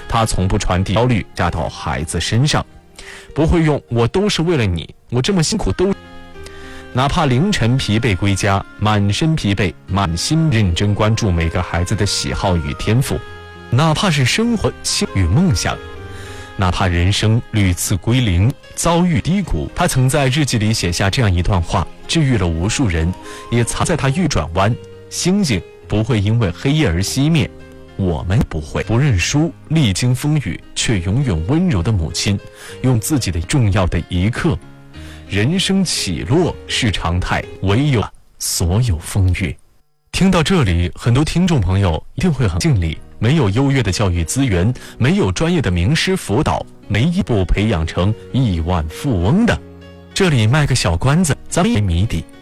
他从不传递焦虑加到孩子身上，不会用我都是为了你，我这么辛苦都。哪怕凌晨疲惫归家，满身疲惫，满心认真关注每个孩子的喜好与天赋，哪怕是生活与梦想，哪怕人生屡次归零，遭遇低谷，他曾在日记里写下这样一段话，治愈了无数人，也藏在他欲转弯。星星不会因为黑夜而熄灭，我们不会不认输，历经风雨却永远温柔的母亲，用自己的重要的一刻。人生起落是常态，唯有所有风雨。听到这里，很多听众朋友一定会很敬礼，没有优越的教育资源，没有专业的名师辅导，没一步培养成亿万富翁的。这里卖个小关子，咱们谜底。